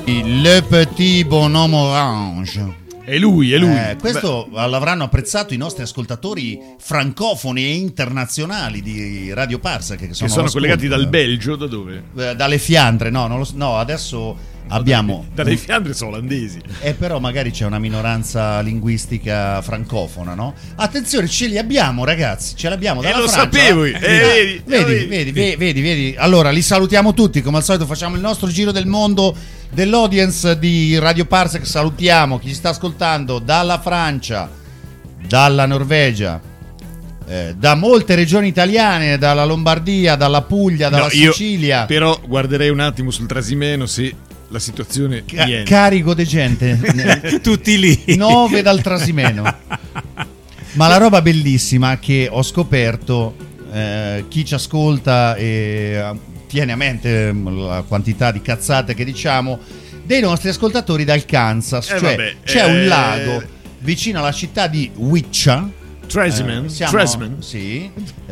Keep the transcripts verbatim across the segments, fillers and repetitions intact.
Le Petit Bonhomme Orange. È lui, è lui. Eh, questo Beh. l'avranno apprezzato i nostri ascoltatori francofoni e internazionali di Radio Parsec, che sono, che sono collegati dal Belgio, da dove? Eh, dalle Fiandre, no, non lo so, no, adesso abbiamo dalle Fiandre sono olandesi. Eh, però magari c'è una minoranza linguistica francofona, no? Attenzione, ce li abbiamo, ragazzi, ce l'abbiamo dalla eh, lo Francia. sapevo. Eh, eh, vedi, vedi, vedi, vedi, vedi, vedi, vedi. Allora, li salutiamo tutti, come al solito facciamo il nostro giro del mondo dell'audience di Radio Parsec. Salutiamo chi ci sta ascoltando dalla Francia, dalla Norvegia, eh, da molte regioni italiane, dalla Lombardia, dalla Puglia, dalla no, io Sicilia. Però guarderei un attimo sul Trasimeno se la situazione Ca- viene. Carico di gente tutti lì, nove dal Trasimeno. Ma la roba bellissima che ho scoperto, eh, chi ci ascolta e tiene a mente la quantità di cazzate che diciamo, dei nostri ascoltatori dal Kansas, eh, cioè vabbè, c'è eh, un lago vicino alla città di Wichita. Tresimen, eh, siamo, Tresimen. Sì,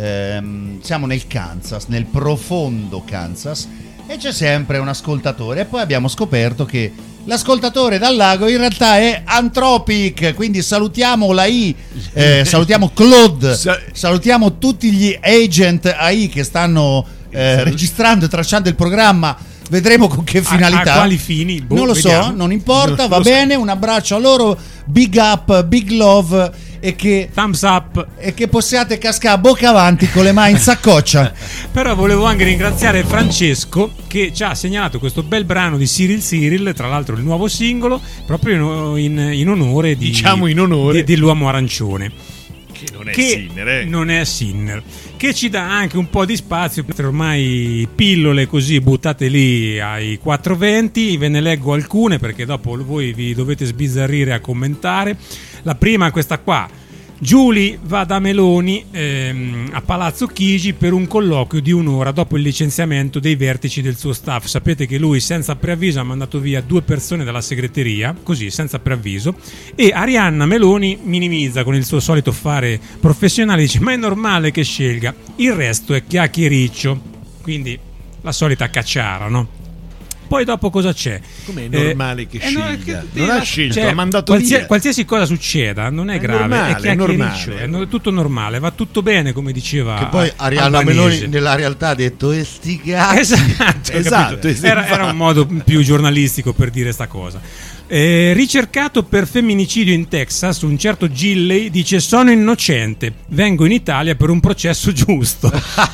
ehm, siamo nel Kansas, nel profondo Kansas, e c'è sempre un ascoltatore. E poi abbiamo scoperto che l'ascoltatore dal lago in realtà è Anthropic, quindi salutiamo la I, eh, salutiamo Claude, salutiamo tutti gli agent A I che stanno eh, registrando e tracciando il programma. Vedremo con che finalità, a, a quali fini, boh, non lo vediamo. so, non importa, Non va lo so. bene, un abbraccio a loro, big up, big love, e che thumbs up, e che possiate cascare a bocca avanti con le mani in saccoccia. Però volevo anche ringraziare Francesco che ci ha segnalato questo bel brano di Cyril Cyril, tra l'altro il nuovo singolo, proprio in, in onore di, diciamo in onore di, dell'uomo arancione, che non è che Sinner, eh. non è Sinner, che ci dà anche un po' di spazio per ormai pillole così buttate lì ai quattrocentoventi. Ve ne leggo alcune perché dopo voi vi dovete sbizzarrire a commentare. La prima è questa qua: Giuli va da Meloni ehm, a Palazzo Chigi per un colloquio di un'ora dopo il licenziamento dei vertici del suo staff. Sapete che lui senza preavviso ha mandato via due persone dalla segreteria, così senza preavviso, e Arianna Meloni minimizza con il suo solito fare professionale, dice ma è normale che scelga, il resto è chiacchiericcio, quindi la solita cacciara, no? Poi dopo cosa c'è? Com'è normale eh, che scelga? Eh, no, che, non ha scelto, cioè, ha mandato qualsiasi, via. Qualsiasi cosa succeda non è, è grave, normale, è chiacchiericcio, è, è, no, è tutto normale, va tutto bene, come diceva che poi Arianna Albanese. Meloni nella realtà ha detto e sti cazzi. Esatto, esatto, era, era un modo più giornalistico per dire sta cosa. Eh, ricercato per femminicidio in Texas, un certo Gilley dice sono innocente, vengo in Italia per un processo giusto.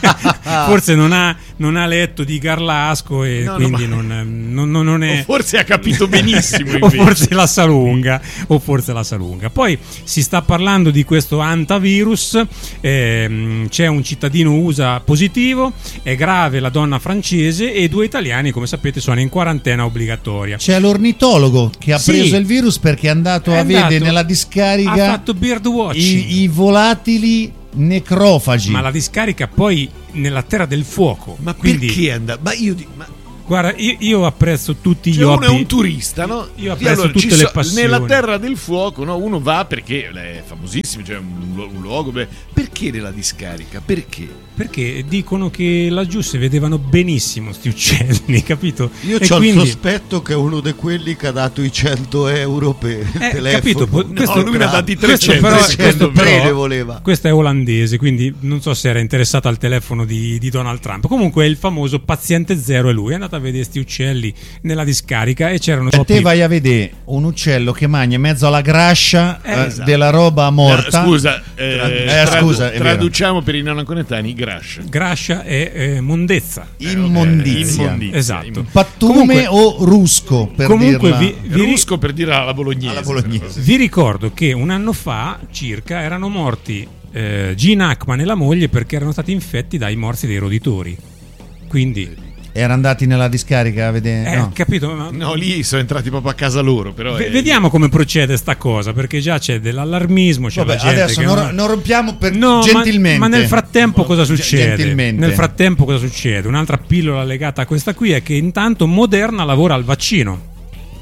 Forse non ha, non ha letto di Garlasco e no, quindi no, non, non, non è, o forse ha capito benissimo o forse la sa lunga o forse la sa lunga. Poi si sta parlando di questo antivirus, ehm, c'è un cittadino U S A positivo, è grave la donna francese e due italiani come sapete sono in quarantena obbligatoria. C'è l'ornitologo che ha Sì. preso il virus perché è andato È a andato, vedere nella discarica ha fatto birdwatching. i, i volatili necrofagi. Ma la discarica poi nella terra del fuoco. Ma quindi, perché è andato? Ma io dico, ma guarda, io, io apprezzo tutti cioè gli uno hobby. è un turista, no? Io apprezzo allora, tutte ci le so- passioni. nella terra del fuoco, no? Uno va perché è famosissimo, cioè un, lu- un luogo. Beh, perché nella discarica? Perché? Perché dicono che laggiù si vedevano benissimo sti uccelli, capito? Io E ho quindi, il sospetto che è uno di quelli che ha dato i cento euro per il Eh, telefono. capito, po- questo- No, lui ne ha dati questo trecento. però, trecento questo però- ne voleva. questo è olandese, quindi non so se era interessato al telefono di, di Donald Trump. Comunque è il famoso paziente zero, è lui. È andato a vedere sti uccelli nella discarica e c'erano E te troppi- vai a vedere un uccello che mangia in mezzo alla grascia Eh, eh, esatto. della roba morta. Ah, scusa, eh, Eh, tradu- scusa, è vero. traduciamo per i non conetani grascia. Grascia è eh, mondezza. Immondizia. Immondizia. Esatto. Pattume Comunque- o rusco per Comunque dirla. vi, vi ri- Rusco per dire alla bolognese. Alla bolognese. vi ricordo che un anno fa circa erano morti eh, Gene Hackman e la moglie perché erano stati infetti dai morsi dei roditori. Quindi Era andati nella discarica a vedere. eh, no. capito? Ma- No, lì sono entrati proprio a casa loro, però v- è- vediamo come procede sta cosa, perché già c'è dell'allarmismo, c'è Vabbè, la gente adesso che non, non- non rompiamo per No, ma- gentilmente. Ma, nel frattempo cosa succede? Gentilmente. Nel frattempo cosa succede? Un'altra pillola legata a questa qui è che intanto Moderna lavora al vaccino.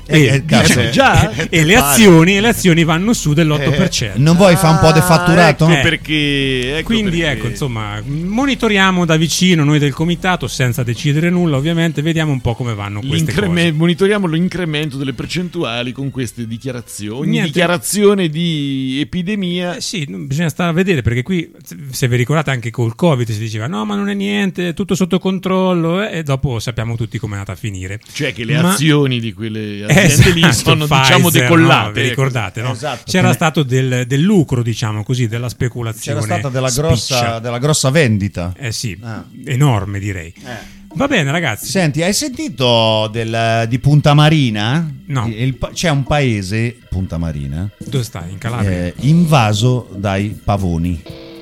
E, Eh, eh, cazzo. Eh, già? e le azioni, e le azioni vanno su dell'otto per cento. Non vuoi fare un po' di fatturato? Ecco Eh. perché. Ecco Quindi perché. ecco, insomma, monitoriamo da vicino noi del comitato senza decidere nulla, ovviamente, vediamo un po' come vanno queste L'increme- cose. monitoriamo l'incremento delle percentuali con queste dichiarazioni. Ogni Niente. dichiarazione di epidemia. Eh sì, bisogna stare a vedere perché qui, se vi ricordate, anche col Covid si diceva no, ma non è niente, è tutto sotto controllo, eh, e dopo sappiamo tutti come è andata a finire. Cioè che le Ma- azioni di quelle aziende Esatto, lì sono Pfizer, diciamo decollate. no, vi ricordate, no? Esatto, C'era che ne- stato del, del lucro, diciamo così, della speculazione. C'era stata della spiccia. grossa, della grossa vendita. Eh sì, Ah. enorme direi. Eh. Va bene ragazzi. Senti, hai sentito del- di Punta Marina? No. Il pa- c'è un paese, Punta Marina, Dove stai? In Calabria? eh, invaso dai pavoni.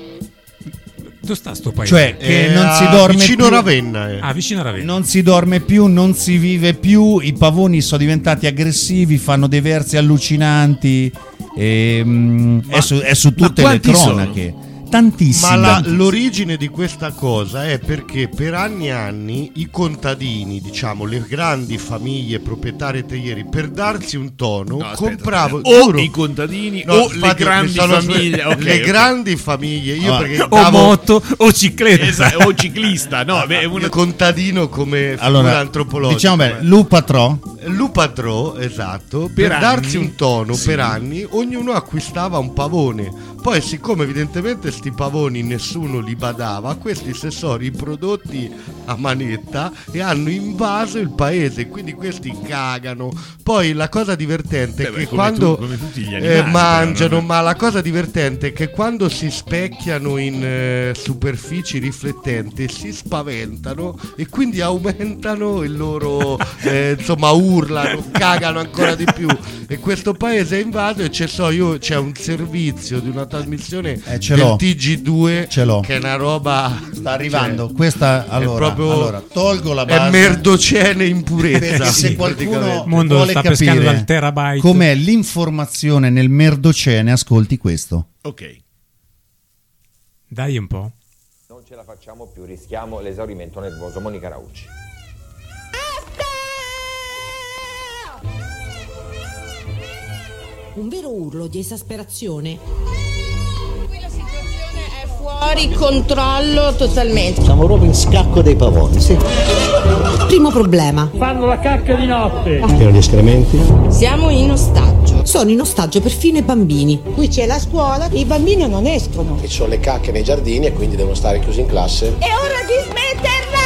Dove sta sto paese? Cioè che Eh, non si a- dorme vicino più. Ravenna. eh. Ah, vicino a Ravenna. Non si dorme più, non si vive più, i pavoni sono diventati aggressivi, fanno dei versi allucinanti, e, mm, è, su, è su ma tutte le quanti cronache. Tantissimi. Ma la- tantissimi. l'origine di questa cosa è perché per anni e anni i contadini, diciamo le grandi famiglie proprietarie terrieri, per darsi un tono, No, aspetta, compravano aspetta. o giuro- i contadini No, o le infatti, grandi mi sono- famiglie. Ok, le ok. grandi famiglie, io Ah. perché O davo moto o cicletta. Esatto, o ciclista, no, beh, è una- il contadino come figura Allora, antropologica. diciamo bene, Lupatrò. Lupadrò, esatto, per, Per darsi anni, un tono sì. per anni, ognuno acquistava un pavone. Poi, siccome evidentemente sti pavoni nessuno li badava, questi si sono riprodotti a manetta e hanno invaso il paese. Quindi questi cagano. Poi la cosa divertente Beh, è beh, che come quando tu- come tutti gli eh, animali, mangiano, però, no? ma la cosa divertente è che quando si specchiano in eh, superfici riflettenti si spaventano e quindi aumentano il loro eh, insomma urlano, cagano ancora di più. E questo paese è invaso e c'è so io c'è un servizio di una trasmissione Eh, ce del l'ho. T G due Ce l'ho. che è una roba Sta arrivando. cioè, Questa allora, proprio- allora, tolgo la è base. merdocene in purezza. Perché se sì, qualcuno praticamente. Il mondo vuole sta pescando capire dal terabyte. com'è l'informazione nel merdocene, ascolti questo. Ok. Dai un po'. Non ce la facciamo più, rischiamo l'esaurimento nervoso. Monica Raucci. Un vero urlo di esasperazione. Qui la situazione è fuori controllo totalmente. Siamo proprio in scacco dei pavoni, sì. Primo problema. Fanno la cacca di notte. Pieno di escrementi. Siamo in ostaggio. Sono in ostaggio perfino i bambini. Qui c'è la scuola, i bambini non escono. Ci sono le cacche nei giardini e quindi devono stare chiusi in classe. È ora di smetterla!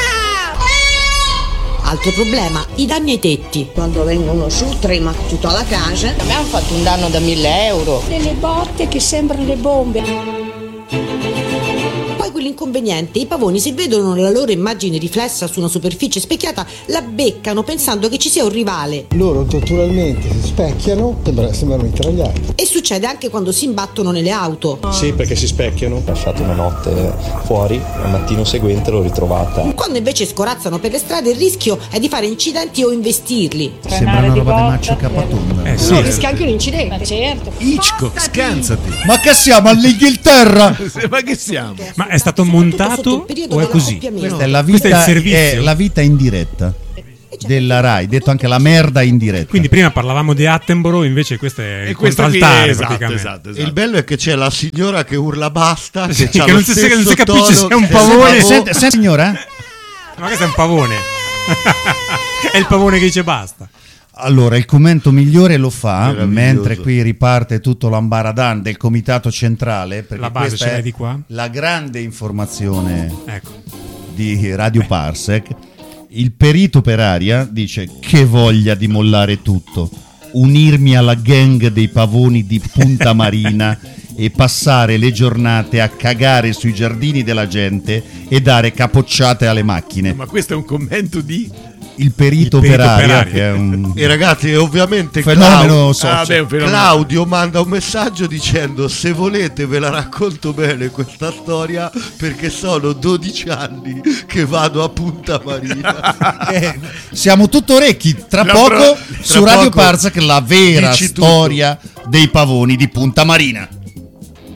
Altro problema, i danni ai tetti. Quando vengono su trema tutta la casa. A me hanno fatto un danno da mille euro. Delle botte che sembrano le bombe. Poi quell'inconveniente, i pavoni se vedono la loro immagine riflessa su una superficie specchiata la beccano pensando che ci sia un rivale. Loro naturalmente si specchiano, sembra- sembrano mitragliati. E succede anche quando si imbattono nelle auto. Sì, perché si specchiano. Ho passato una notte fuori, al mattino seguente l'ho ritrovata. Quando invece scorazzano per le strade il rischio è di fare incidenti o investirli. Sembra una roba di Maccio Capatonda. Eh sì. No, rischia anche un incidente. Ma certo. Hitchcock, scansati. Ma che siamo all'Inghilterra? Ma che siamo? Ma è stato Soprattutto sotto montato il periodo o è così? dell'accoppiamento. Questa è la Questo è vita, il servizio. è la vita in diretta della Rai, detto anche la merda in diretta. Quindi prima parlavamo di Attenborough, invece questo è E il questo qui contraltare esatto, praticamente. esatto, E esatto. il bello è che c'è la signora che urla basta, che, Sì, c'ha che lo non si- stesso non si capisce se è un tono pavone. del Senti, senti, signora? Ma questo è un pavone. È il pavone che dice basta. Allora, il commento migliore lo fa Meraviglioso. mentre qui riparte tutto l'ambaradan del comitato centrale, perché La base questa ce l'hai è di qua? la grande informazione Ecco. di Radio Parsec. Il perito per aria dice: che voglia di mollare tutto, unirmi alla gang dei pavoni di Punta Marina e passare le giornate a cagare sui giardini della gente e dare capocciate alle macchine. Ma questo è un commento di Il perito, Il perito per per aria, aria. che è un E ragazzi, ovviamente fenomeno Claudio, social. Ah, beh, un fenomeno. Claudio manda un messaggio dicendo: se volete ve la racconto bene questa storia, perché sono dodici anni che vado a Punta Marina. Eh, siamo tutto orecchi. Tra La poco pro- su tra Radio poco Parsec la vera dici tutto. storia dei pavoni di Punta Marina.